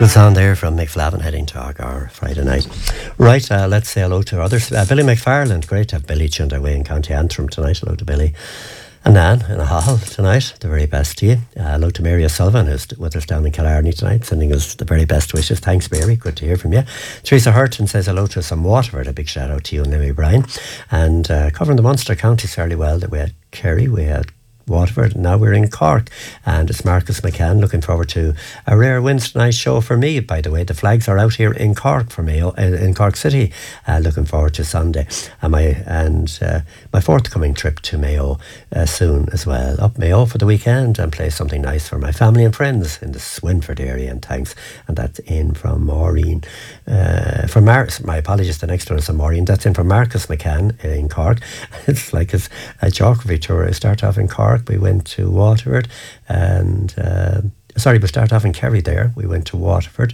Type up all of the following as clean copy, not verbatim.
Good sound there from Mick Flavin heading to our Friday night. Right, let's say hello to others. Billy McFarland, great to have Billy tuned away in County Antrim tonight. Hello to Billy. And Nan in a hall tonight, the very best to you. Hello to Mary O'Sullivan, who's with us down in Killarney tonight, sending us the very best wishes. Thanks, Mary. Good to hear from you. Teresa Hurton says hello to us from Waterford. A big shout out to you and Lemmy Bryan. And covering the Munster counties fairly well, that we had Kerry, we had Waterford, and now we're in Cork, and it's Marcus McCann. Looking forward to a rare Wednesday night show for me. By the way, the flags are out here in Cork for me, in Cork City. Looking forward to Sunday, and my forthcoming trip to Mayo soon as well. Up Mayo for the weekend and play something nice for my family and friends in the Swinford area. And thanks, and that's in from Maureen. From my apologies. The next one is from Maureen. That's in from Marcus McCann in Cork. It's like a geography tour. I start off in Cork. We went to Waterford and we start off in Kerry there. We went to Waterford,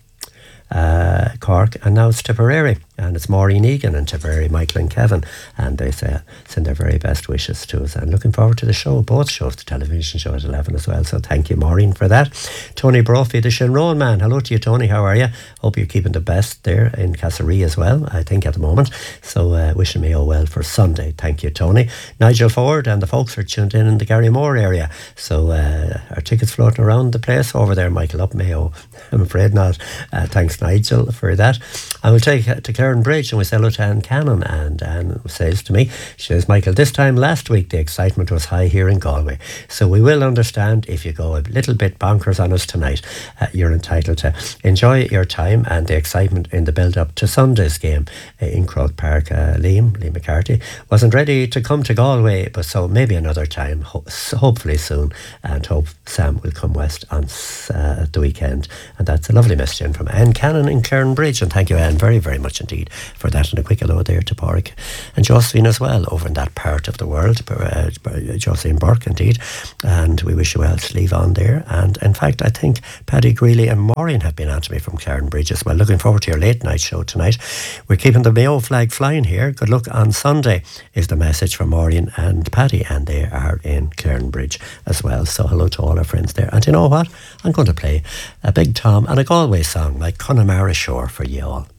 Cork, and now it's Tipperary, and it's Maureen Egan and Tipperary, Michael and Kevin, and they send their very best wishes to us, and looking forward to the show, both shows, the television show at 11 as well, so thank you, Maureen, for that. Tony Brophy, the Shinrone man, hello to you, Tony, how are you? Hope you're keeping the best there in Castlerea as well, I think at the moment, so wishing me all well for Sunday. Thank you, Tony. Nigel Ford and the folks are tuned in the Garrymore area, so our tickets floating around the place over there, Michael, up Mayo. I'm afraid not. Thanks, Nigel, for that. I will take to Claren Bridge, and we say hello to Anne Cannon, and Anne says to me, she says, Michael, this time last week the excitement was high here in Galway, so we will understand if you go a little bit bonkers on us tonight. You're entitled to enjoy your time and the excitement in the build-up to Sunday's game in Croke Park. Liam McCarthy wasn't ready to come to Galway, but so maybe another time, hopefully soon, and hope Sam will come west on the weekend. And that's a lovely message in from Anne Cannon in Claren Bridge, and thank you, Anne, very, very much indeed for that, and a quick hello there to Porrick and Josephine as well over in that part of the world, Josephine Burke indeed, and we wish you well to leave on there. And in fact, I think Paddy Greeley and Maureen have been on to me from Claren Bridge as well. Looking forward to your late night show tonight. We're keeping the Mayo flag flying here. Good luck on Sunday is the message from Maureen and Paddy, and they are in Claren Bridge as well, so hello to all our friends there. And you know what, I'm going to play a Big Tom and a Galway song like Connemara Shore for you all.